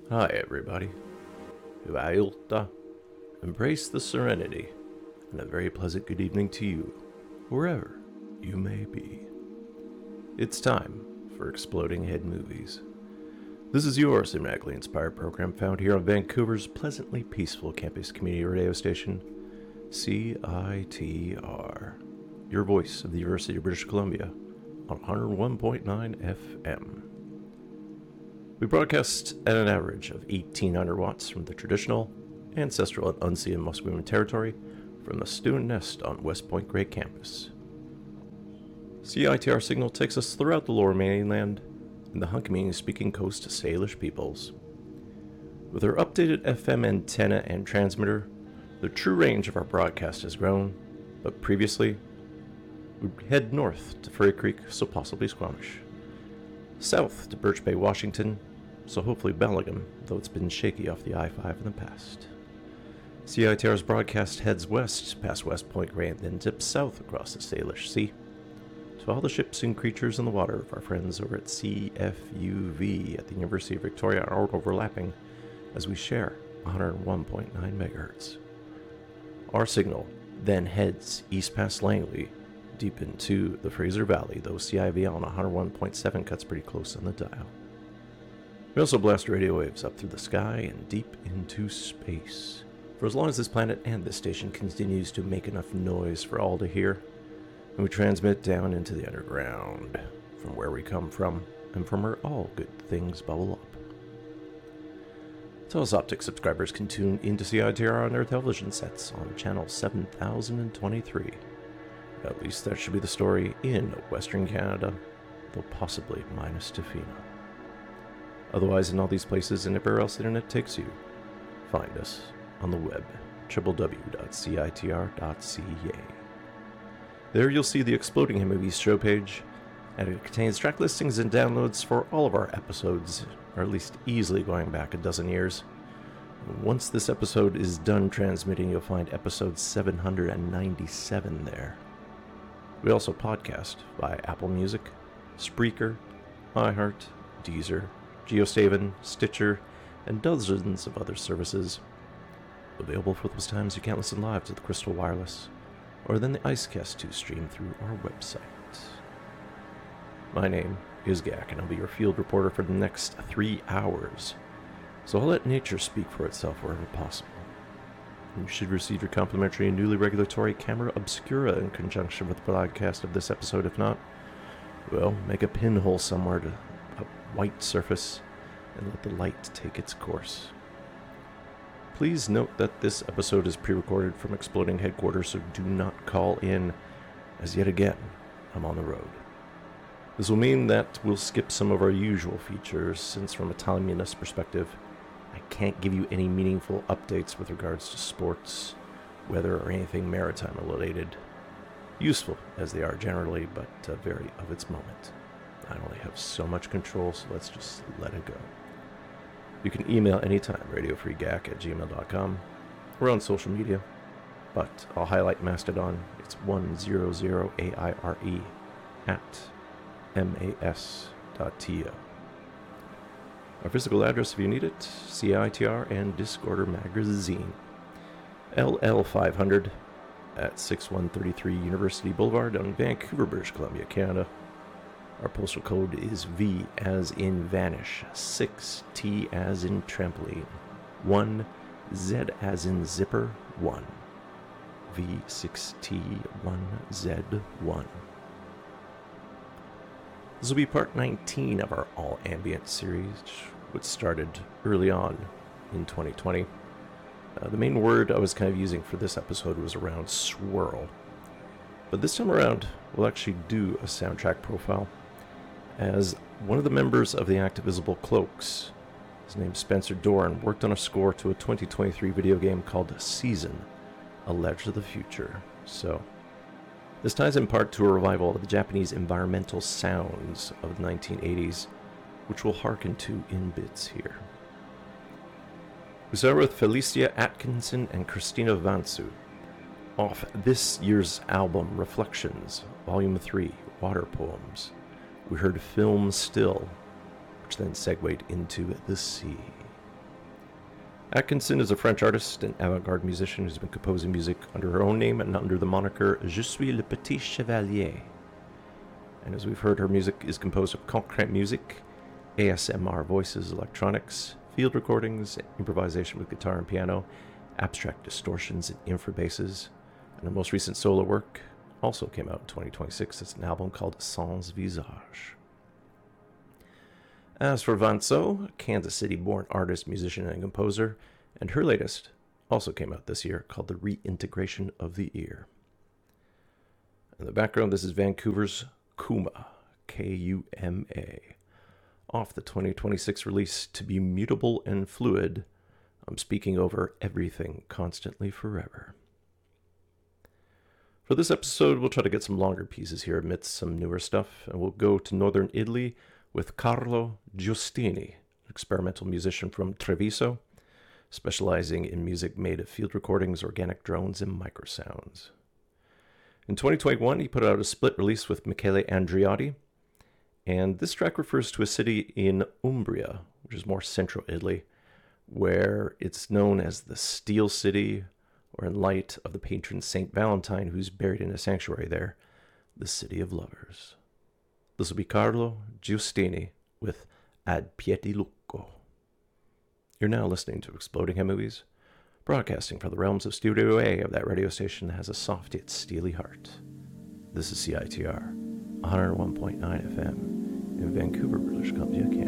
Hi, everybody. Huayulta. Embrace the serenity, and a very pleasant good evening to you, wherever you may be. It's time for Exploding Head Movies. This is your cinematically inspired program found here on Vancouver's pleasantly peaceful campus community radio station, CITR, your voice of the University of British Columbia, on 101.9 FM. We broadcast at an average of 1,800 watts from the traditional, ancestral, and unseen Musqueam territory from the Stone Nest on West Point Grey campus. CITR signal takes us throughout the lower mainland and the Hunkaminam-speaking Coast Salish peoples. With our updated FM antenna and transmitter, the true range of our broadcast has grown, but previously, we'd head north to Furry Creek, so possibly Squamish. South to Birch Bay, Washington, so hopefully Bellingham, though it's been shaky off the I-5 in the past. CITR's broadcast heads west past West Point Grey and then dips south across the Salish Sea to all the ships and creatures in the water of our friends over at CFUV at the University of Victoria are overlapping as we share 101.9 MHz. Our signal then heads east past Langley, deep into the Fraser Valley, though CIV on 101.7 cuts pretty close on the dial. We also blast radio waves up through the sky and deep into space, for as long as this planet and this station continues to make enough noise for all to hear, and we transmit down into the underground, from where we come from, and from where all good things bubble up. Telesoptic subscribers can tune into CITR on their television sets on channel 7023. At least that should be the story in Western Canada, though possibly minus Tofino. Otherwise, in all these places and everywhere else the internet takes you, find us on the web, www.citr.ca. There you'll see the Exploding Head Movies show page, and it contains track listings and downloads for all of our episodes, or at least easily going back a dozen years. Once this episode is done transmitting, you'll find episode 797 there. We also podcast via Apple Music, Spreaker, iHeart, Deezer, GeoStaven, Stitcher, and dozens of other services. Available for those times you can't listen live to the Crystal Wireless, or then the Icecast 2 stream through our website. My name is Gak, and I'll be your field reporter for the next 3 hours, so I'll let nature speak for itself wherever possible. You should receive your complimentary and newly regulatory camera obscura in conjunction with the broadcast of this episode. If not, well, make a pinhole somewhere to a white surface and let the light take its course. Please note that this episode is pre-recorded from Exploding Headquarters, so do not call in, as yet again, I'm on the road. This will mean that we'll skip some of our usual features, since from a timeliness perspective, I can't give you any meaningful updates with regards to sports, weather, or anything maritime related. Useful as they are generally, but very of its moment. I only have so much control, so let's just let it go. You can email anytime, radiofreegak@gmail.com. We're on social media, but I'll highlight Mastodon. It's 100AIRE at mas.to. Our physical address, if you need it, CITR and Disorder Magazine, LL500 at 6133 University Boulevard on Vancouver, British Columbia, Canada. Our postal code is V as in vanish, 6T as in trampoline, 1 Z as in zipper, 1. V6T1Z1. This will be part 19 of our All Ambient series, which started early on in 2020. The main word I was kind of using for this episode was around swirl. But this time around, we'll actually do a soundtrack profile, as one of the members of the Activisible Cloaks, his name's Spencer Dorn, worked on a score to a 2023 video game called Season, A Legend of the Future. So, this ties in part to a revival of the Japanese environmental sounds of the 1980s, which we'll hearken to in bits here. We start with Felicia Atkinson and Christina Vantsu, off this year's album Reflections, Volume 3, Water Poems. We heard Film Still, which then segued into The Sea. Atkinson is a French artist and avant-garde musician who's been composing music under her own name and under the moniker Je suis le petit chevalier. And as we've heard, her music is composed of concrete music, ASMR voices, electronics, field recordings, improvisation with guitar and piano, abstract distortions and infrabasses. And her most recent solo work also came out in 2026. It's an album called Sans Visage. As for Vanso, a Kansas City-born artist, musician, and composer, and her latest also came out this year, called The Reintegration of the Ear. In the background, this is Vancouver's Kuma, K-U-M-A. Off the 2026 release To Be Mutable and Fluid, I'm speaking over everything constantly forever. For this episode, we'll try to get some longer pieces here amidst some newer stuff, and we'll go to northern Italy with Carlo Giustini, an experimental musician from Treviso, specializing in music made of field recordings, organic drones, and microsounds. In 2021, he put out a split release with Michele Andreotti, and this track refers to a city in Umbria, which is more central Italy, where it's known as the Steel City, or in light of the patron Saint Valentine, who's buried in a sanctuary there, the City of Lovers. This will be Carlo Giustini with Ad Piedi Lucco. You're now listening to Exploding Head Movies, broadcasting from the realms of Studio A of that radio station that has a soft yet steely heart. This is CITR 101.9 FM in Vancouver, British Columbia, Canada.